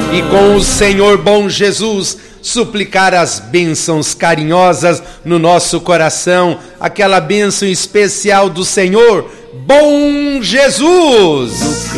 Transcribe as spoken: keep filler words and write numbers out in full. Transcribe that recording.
e com o Senhor bom Jesus suplicar as bênçãos carinhosas no nosso coração, aquela bênção especial do Senhor bom Jesus.